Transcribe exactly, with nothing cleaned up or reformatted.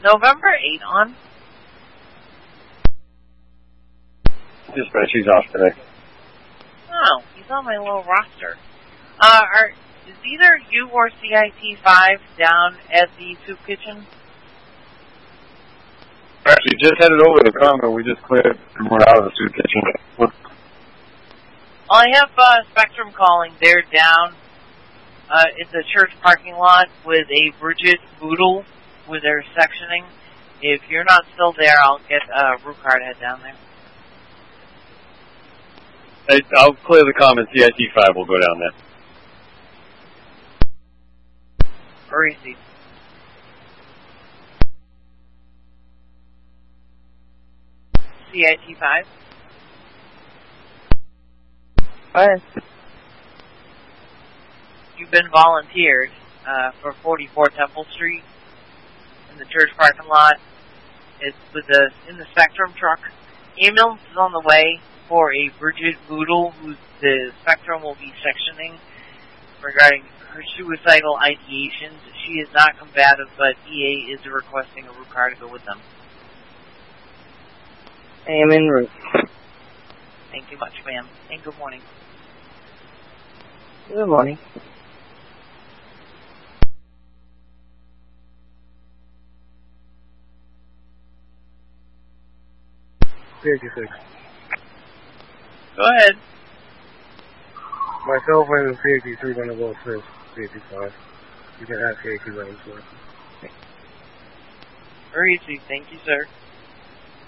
November eighth on? Dispatch, he's off today. Oh, he's on my little roster. Uh, are, is either you or C I T five down at the soup kitchen? Actually, just headed over to the condo. We just cleared and we're out of the soup kitchen. What? Well, I have uh, Spectrum calling. They're down uh, in the church parking lot with a Bridget Boodle with their sectioning. If you're not still there, I'll get uh, Rucard head down there. I, I'll clear the common. C I T five will go down there. Where is he? C I T five? What? You've been volunteered uh, for forty-four Temple Street in the church parking lot. It's with the in the Spectrum truck. Ambulance is on the way for a Bridget Boodle, who the Spectrum will be sectioning regarding her suicidal ideations. She is not combative, but E A is requesting a Rucard to go with them. I am en route. Thank you much, ma'am, and good morning. Good morning. fifty-six. Go ahead. My cell phone is fifty-three when I go to fifty-five. You can ask A Q Lane for it. Very easy. Thank you, sir.